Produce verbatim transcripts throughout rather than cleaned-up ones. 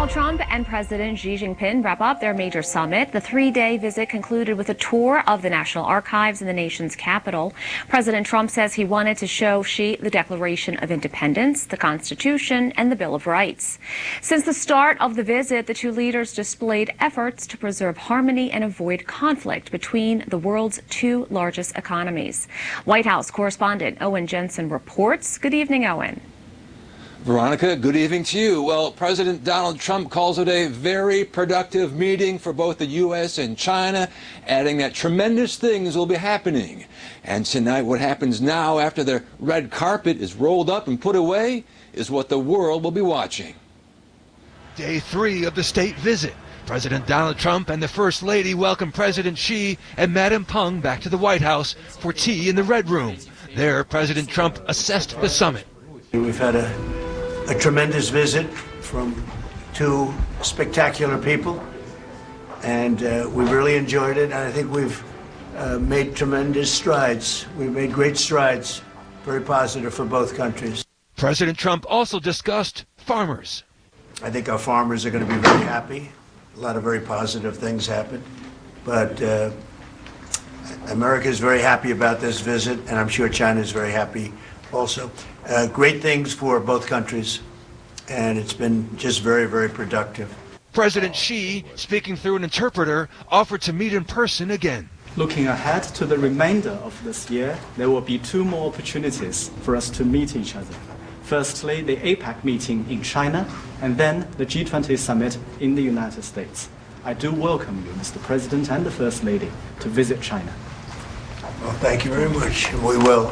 Donald Trump and President Xi Jinping wrap up their major summit. The three-day visit concluded with a tour of the National Archives in the nation's capital. President Trump says he wanted to show Xi the Declaration of Independence, the Constitution, and the Bill of Rights. Since the start of the visit, the two leaders displayed efforts to preserve harmony and avoid conflict between the world's two largest economies. White House correspondent Owen Jensen reports. Good evening, Owen. Veronica, good evening to you. Well, President Donald Trump calls it a very productive meeting for both the U S and China, adding that tremendous things will be happening. And tonight, what happens now after the red carpet is rolled up and put away is what the world will be watching. Day three of the state visit. President Donald Trump and the First Lady welcome President Xi and Madam Peng back to the White House for tea in the Red Room. There, President Trump assessed the summit. We've had a A tremendous visit from two spectacular people, and uh, we really enjoyed it. And I think we've uh, made tremendous strides. We've made great strides, very positive for both countries. President Trump also discussed farmers. I think our farmers are going to be very happy. A lot of very positive things happened, but uh, America is very happy about this visit, and I'm sure China is very happy also. Uh, great things for both countries, and it's been just very, very productive. President Xi, speaking through an interpreter, offered to meet in person again. Looking ahead to the remainder of this year, there will be two more opportunities for us to meet each other. Firstly, the APEC meeting in China, and then the G twenty summit in the United States. I do welcome you, Mister President and the First Lady, to visit China. Well, thank you very much. We will.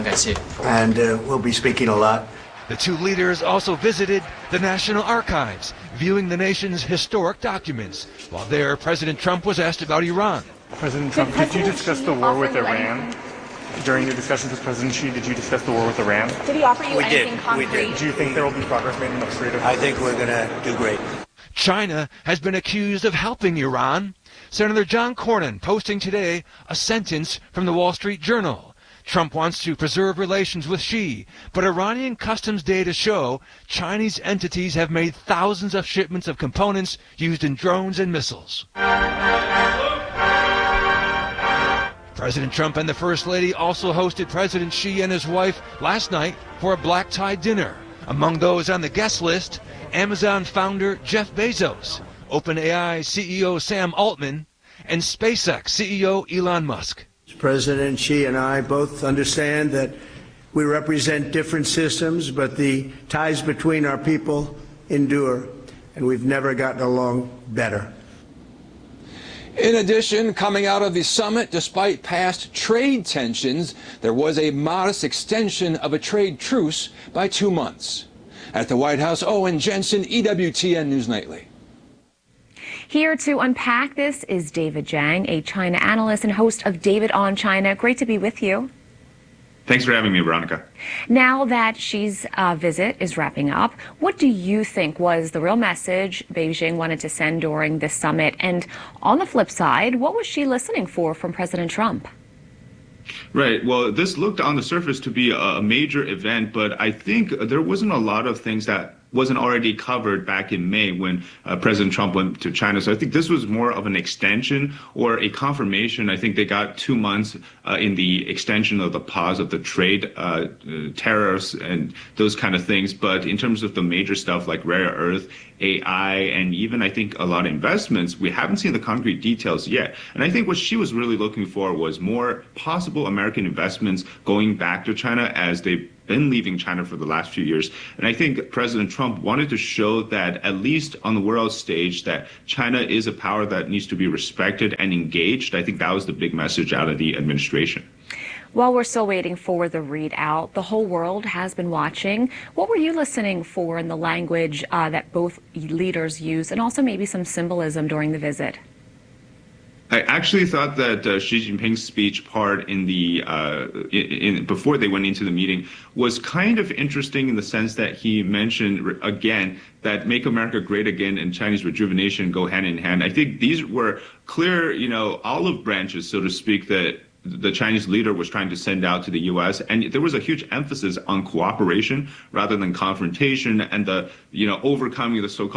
And uh, we'll be speaking a lot. The two leaders also visited the National Archives, viewing the nation's historic documents. While there, President Trump was asked about Iran. President Trump, did you discuss the war with Iran? During your discussions with President Xi, did you discuss the war with Iran? Did he offer you we anything did. concrete? We did. Do you think there will be progress made in the Strait of Hormuz? I think we're going to do great. China has been accused of helping Iran. Senator John Cornyn posting today a sentence from the Wall Street Journal. Trump wants to preserve relations with Xi, but Iranian customs data show Chinese entities have made thousands of shipments of components used in drones and missiles. President Trump and the First Lady also hosted President Xi and his wife last night for a black-tie dinner. Among those on the guest list, Amazon founder Jeff Bezos, OpenAI C E O Sam Altman, and SpaceX C E O Elon Musk. President Xi and I both understand that we represent different systems, but the ties between our people endure, and we've never gotten along better. In addition, coming out of the summit, despite past trade tensions, there was a modest extension of a trade truce by two months. At the White House, Owen Jensen, E W T N News Nightly. Here to unpack this is David Zhang, a China analyst and host of David on China. Great to be with you. Thanks for having me, Veronica. Now that Xi's uh, visit is wrapping up, what do you think was the real message Beijing wanted to send during this summit? And on the flip side, what was Xi listening for from President Trump? Right. Well, this looked on the surface to be a major event, but I think there wasn't a lot of things that wasn't already covered back in May when uh, President Trump went to China. So I think this was more of an extension or a confirmation. I think they got two months uh, in the extension of the pause of the trade uh, uh, tariffs and those kind of things. But in terms of the major stuff like rare earth, A I, and even I think a lot of investments, we haven't seen the concrete details yet. And I think what she was really looking for was more possible American investments going back to China as they've been leaving China for the last few years. And I think President Trump wanted to show that, at least on the world stage, that China is a power that needs to be respected and engaged. I think that was the big message out of the administration. While we're still waiting for the readout, the whole world has been watching. What were you listening for in the language uh, that both leaders used, and also maybe some symbolism during the visit? I actually thought that uh, Xi Jinping's speech part in the uh, in, in, before they went into the meeting was kind of interesting in the sense that he mentioned again that "Make America Great Again" and Chinese rejuvenation go hand in hand. I think these were clear, you know, olive branches, so to speak, that the Chinese leader was trying to send out to the U S, and there was a huge emphasis on cooperation rather than confrontation and the, you know, overcoming the so-called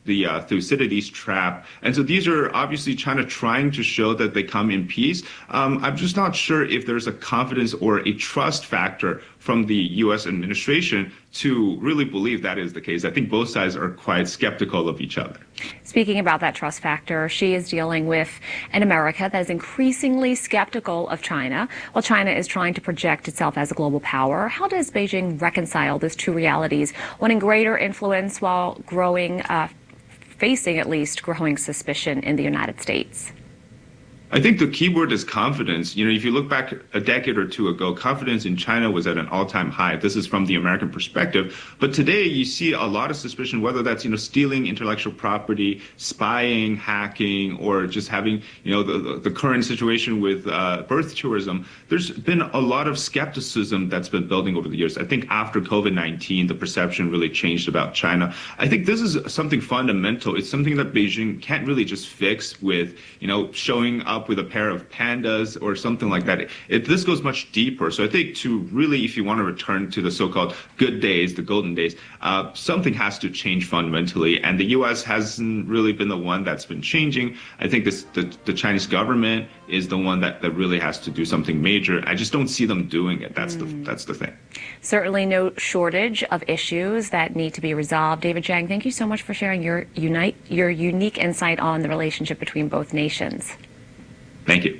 the uh, Thucydides trap. And so these are obviously China trying to show that they come in peace. Um, I'm just not sure if there's a confidence or a trust factor from the U S administration to really believe that is the case. I think both sides are quite skeptical of each other. Speaking about that trust factor, Xi is dealing with an America that is increasingly skeptical of China, while China is trying to project itself as a global power. How does Beijing reconcile those two realities, wanting greater influence while growing, uh, facing at least growing suspicion in the United States? I think the key word is confidence. You know, if you look back a decade or two ago, confidence in China was at an all-time high. This is from the American perspective. But today you see a lot of suspicion, whether that's, you know, stealing intellectual property, spying, hacking, or just having, you know, the, the current situation with uh, birth tourism. There's been a lot of skepticism that's been building over the years. I think after COVID nineteen, the perception really changed about China. I think this is something fundamental. It's something that Beijing can't really just fix with, you know, showing up with a pair of pandas or something like that. It, it, this goes much deeper. So I think to really, if you want to return to the so-called good days, the golden days, uh, something has to change fundamentally. And the U S hasn't really been the one that's been changing. I think this, the, the Chinese government is the one that, that really has to do something major. I just don't see them doing it. That's mm. the that's the thing. Certainly no shortage of issues that need to be resolved. David Zhang, thank you so much for sharing your unite your unique insight on the relationship between both nations. Thank you.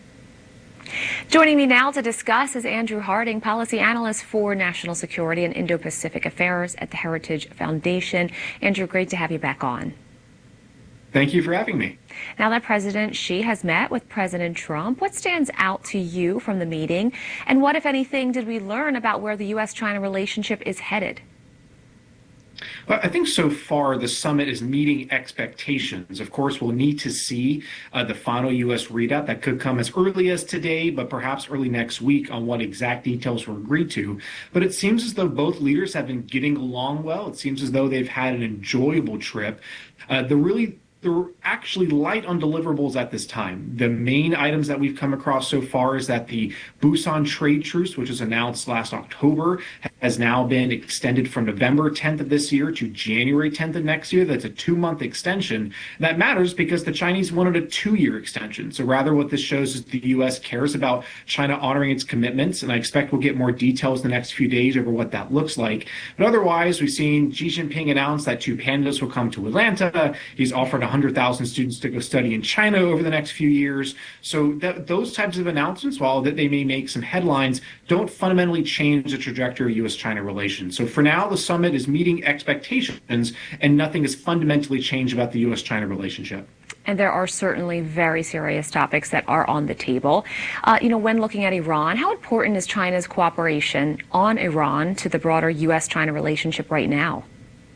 Joining me now to discuss is Andrew Harding, policy analyst for national security and Indo-Pacific affairs at the Heritage Foundation. Andrew, great to have you back on. Thank you for having me. Now that President Xi has met with President Trump, what stands out to you from the meeting? And what, if anything, did we learn about where the U S China relationship is headed? Well, I think so far the summit is meeting expectations. Of course, we'll need to see uh, the final U S readout that could come as early as today, but perhaps early next week on what exact details were agreed to. But it seems as though both leaders have been getting along well. It seems as though they've had an enjoyable trip. Uh, the really They're actually light on deliverables at this time. The main items that we've come across so far is that the Busan trade truce, which was announced last October, has now been extended from November tenth of this year to January tenth of next year. That's a two-month extension. That matters because the Chinese wanted a two-year extension. So rather what this shows is the U S cares about China honoring its commitments, and I expect we'll get more details in the next few days over what that looks like. But otherwise, we've seen Xi Jinping announce that two pandas will come to Atlanta. He's offered one hundred thousand students to go study in China over the next few years. So that, those types of announcements, while that they may make some headlines, don't fundamentally change the trajectory of U S China relations. So for now, the summit is meeting expectations, and nothing has fundamentally changed about the U S China relationship. And there are certainly very serious topics that are on the table. Uh, you know, when looking at Iran, how important is China's cooperation on Iran to the broader U S China relationship right now?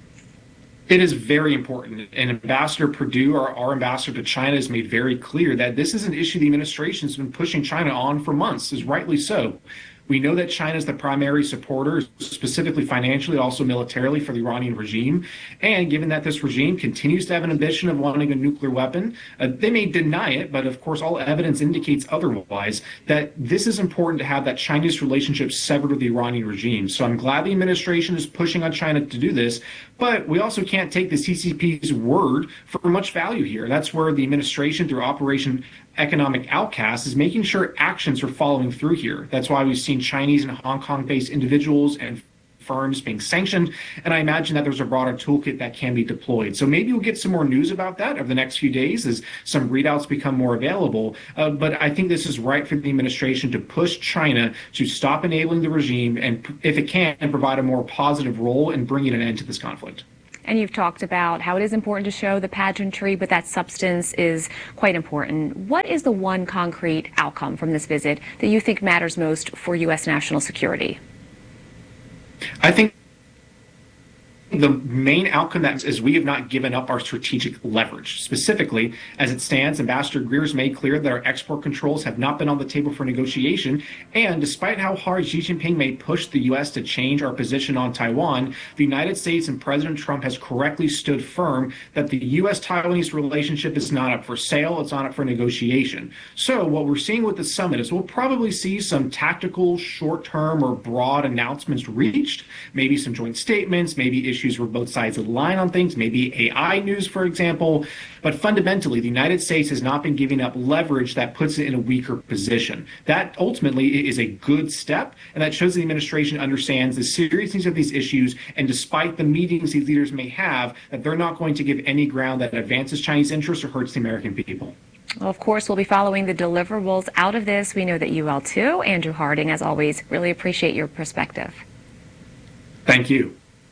It is very important. And Ambassador Perdue, our, our ambassador to China, has made very clear that this is an issue the administration has been pushing China on for months, is rightly so. We know that China is the primary supporter, specifically financially, also militarily, for the Iranian regime. And given that this regime continues to have an ambition of wanting a nuclear weapon, uh, they may deny it, but of course all evidence indicates otherwise, that this is important to have that Chinese relationship severed with the Iranian regime. So I'm glad the administration is pushing on China to do this, but we also can't take the C C P's word for much value here. That's where the administration, through Operation Economic Outcast, is making sure actions are following through here. That's why we've seen Chinese and Hong Kong-based individuals and firms being sanctioned, and I imagine that there's a broader toolkit that can be deployed. So maybe we'll get some more news about that over the next few days as some readouts become more available. Uh, but I think this is right for the administration to push China to stop enabling the regime and, if it can, provide a more positive role in bringing an end to this conflict. And you've talked about how it is important to show the pageantry, but that substance is quite important. What is the one concrete outcome from this visit that you think matters most for U S national security? I think the main outcome that is we have not given up our strategic leverage. Specifically, as it stands, Ambassador Greer has made clear that our export controls have not been on the table for negotiation. And despite how hard Xi Jinping may push the U S to change our position on Taiwan, the United States and President Trump has correctly stood firm that the U S-Taiwanese relationship is not up for sale, it's not up for negotiation. So what we're seeing with the summit is we'll probably see some tactical, short-term, or broad announcements reached, maybe some joint statements, maybe issues issues where both sides align on things, maybe A I news, for example. But fundamentally, the United States has not been giving up leverage that puts it in a weaker position. That ultimately is a good step, and that shows the administration understands the seriousness of these issues, and despite the meetings these leaders may have, that they're not going to give any ground that advances Chinese interests or hurts the American people. Well, of course, we'll be following the deliverables out of this. We know that you will too. Andrew Harding, as always, really appreciate your perspective. Thank you.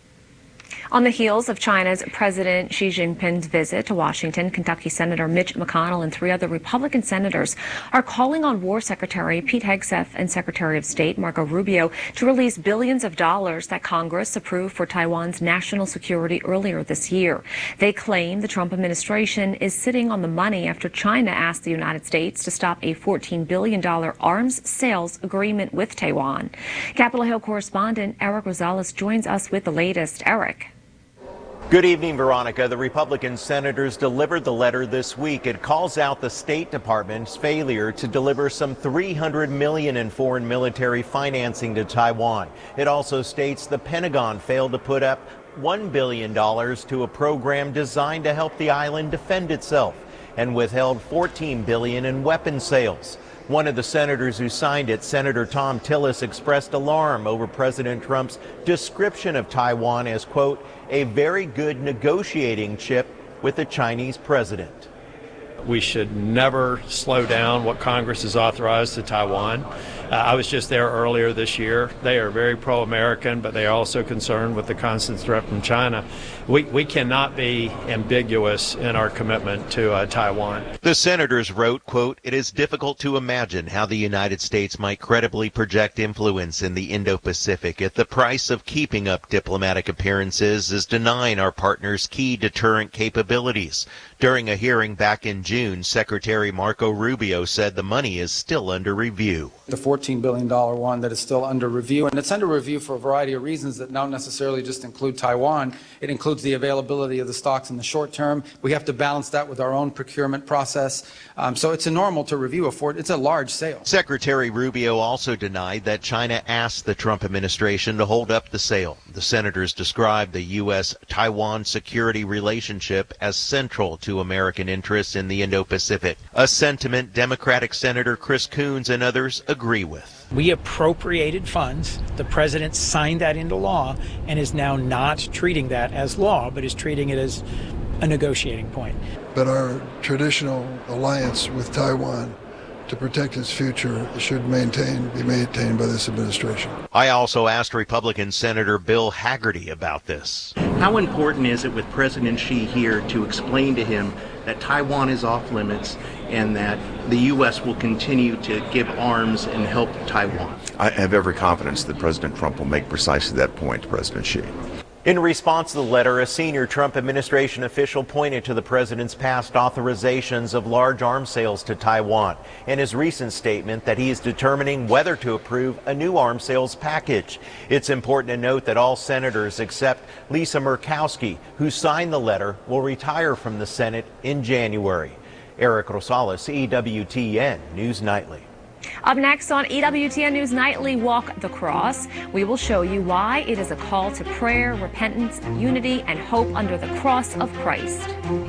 On the heels of China's President Xi Jinping's visit to Washington, Kentucky Senator Mitch McConnell and three other Republican senators are calling on War Secretary Pete Hegseth and Secretary of State Marco Rubio to release billions of dollars that Congress approved for Taiwan's national security earlier this year. They claim the Trump administration is sitting on the money after China asked the United States to stop a fourteen billion dollars arms sales agreement with Taiwan. Capitol Hill correspondent Eric Rosales joins us with the latest. Eric. Good evening, Veronica. The Republican senators delivered the letter this week. It calls out the State Department's failure to deliver some three hundred million dollars in foreign military financing to Taiwan. It also states the Pentagon failed to put up one billion dollars to a program designed to help the island defend itself, and withheld fourteen billion dollars in weapon sales. One of the senators who signed it, Senator Thom Tillis, expressed alarm over President Trump's description of Taiwan as, quote, a very good negotiating chip with the Chinese president. We should never slow down what Congress has authorized to Taiwan. Uh, I was just there earlier this year. They are very pro-American, but they are also concerned with the constant threat from China. We, we cannot be ambiguous in our commitment to uh, Taiwan. The senators wrote, quote, it is difficult to imagine how the United States might credibly project influence in the Indo-Pacific if the price of keeping up diplomatic appearances is denying our partners key deterrent capabilities. During a hearing back in June, Secretary Marco Rubio said the money is still under review. The fourteen billion dollars one that is still under review, and it's under review for a variety of reasons that don't necessarily just include Taiwan. It includes the availability of the stocks in the short term. We have to balance that with our own procurement process. Um, so it's a normal to review a Ford. It's a large sale. Secretary Rubio also denied that China asked the Trump administration to hold up the sale. The senators described the U S Taiwan security relationship as central to American interests in the Indo-Pacific, a sentiment Democratic Senator Chris Coons and others agree with. We appropriated funds. The president signed that into law and is now not treating that as law, but is treating it as a negotiating point. But our traditional alliance with Taiwan to protect its future should maintain be maintained by this administration. I also asked Republican Senator Bill Hagerty about this. How important is it with President Xi here to explain to him that Taiwan is off limits and that the U S will continue to give arms and help Taiwan? I have every confidence that President Trump will make precisely that point to President Xi. In response to the letter, a senior Trump administration official pointed to the president's past authorizations of large arms sales to Taiwan and his recent statement that he is determining whether to approve a new arms sales package. It's important to note that all senators except Lisa Murkowski, who signed the letter, will retire from the Senate in January. Eric Rosales, E W T N News Nightly. Up next on E W T N News Nightly, Walk the Cross, we will show you why it is a call to prayer, repentance, unity, and hope under the cross of Christ.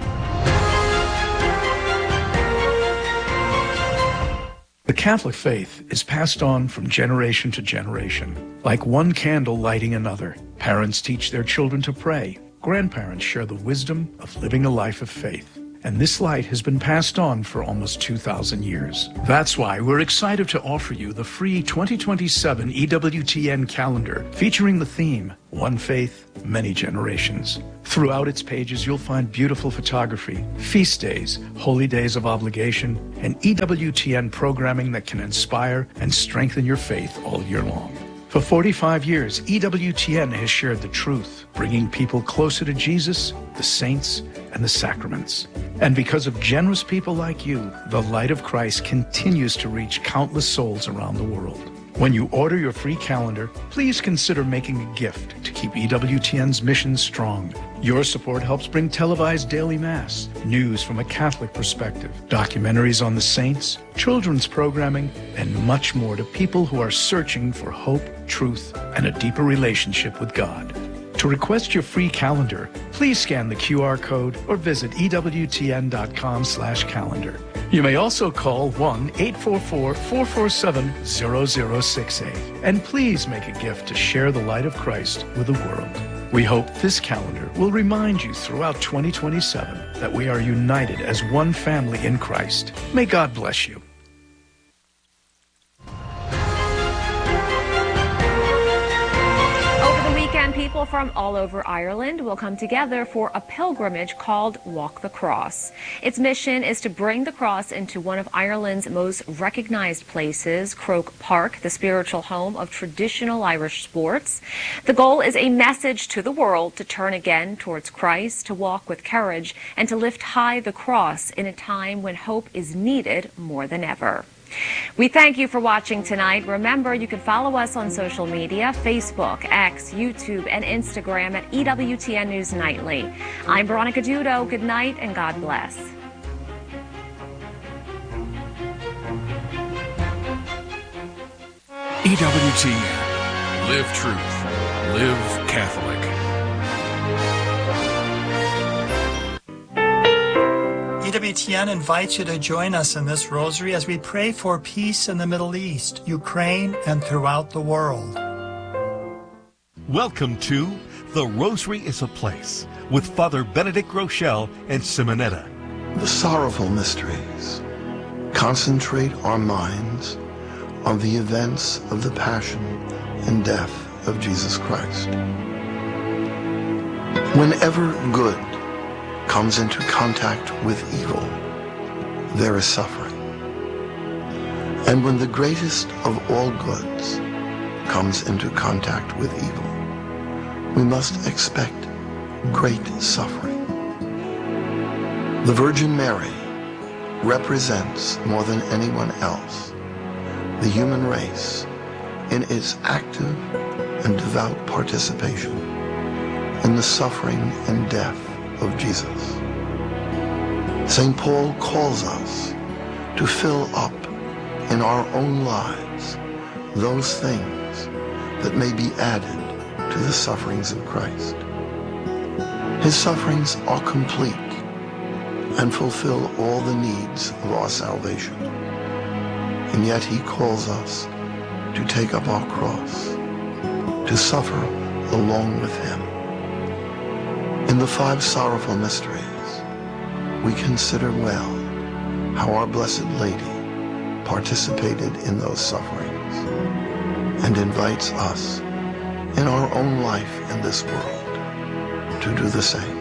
The Catholic faith is passed on from generation to generation, like one candle lighting another. Parents teach their children to pray. Grandparents share the wisdom of living a life of faith. And this light has been passed on for almost two thousand years. That's why we're excited to offer you the free twenty twenty-seven E W T N calendar featuring the theme, One Faith, Many Generations. Throughout its pages, you'll find beautiful photography, feast days, holy days of obligation, and E W T N programming that can inspire and strengthen your faith all year long. For forty-five years, E W T N has shared the truth, bringing people closer to Jesus, the saints, and the sacraments. And because of generous people like you, the light of Christ continues to reach countless souls around the world. When you order your free calendar, please consider making a gift to keep E W T N's mission strong. Your support helps bring televised daily mass, news from a Catholic perspective, documentaries on the saints, children's programming, and much more to people who are searching for hope, truth, and a deeper relationship with God. To request your free calendar, please scan the Q R code or visit E W T N dot com slash calendar. You may also call one eight four four, four four seven, zero zero six eight. And please make a gift to share the light of Christ with the world. We hope this calendar will remind you throughout twenty twenty-seven that we are united as one family in Christ. May God bless you. People from all over Ireland will come together for a pilgrimage called Walk the Cross. Its mission is to bring the cross into one of Ireland's most recognized places, Croke Park, the spiritual home of traditional Irish sports. The goal is a message to the world to turn again towards Christ, to walk with courage, and to lift high the cross in a time when hope is needed more than ever. We thank you for watching tonight. Remember, you can follow us on social media, Facebook, X, YouTube, and Instagram at E W T N News Nightly. I'm Veronica Dudo. Good night and God bless. E W T N. Live truth. Live Catholic. E W T N invites you to join us in this rosary as we pray for peace in the Middle East, Ukraine, and throughout the world. Welcome to The Rosary is a Place with Father Benedict Groeschel and Simonetta. The sorrowful mysteries concentrate our minds on the events of the passion and death of Jesus Christ. Whenever good comes into contact with evil, there is suffering. And when the greatest of all goods comes into contact with evil, we must expect great suffering. The Virgin Mary represents more than anyone else the human race in its active and devout participation in the suffering and death of Jesus. Saint Paul calls us to fill up in our own lives those things that may be added to the sufferings of Christ. His sufferings are complete and fulfill all the needs of our salvation. And yet he calls us to take up our cross, to suffer along with him. In the five sorrowful mysteries, we consider well how our Blessed Lady participated in those sufferings and invites us in our own life in this world to do the same.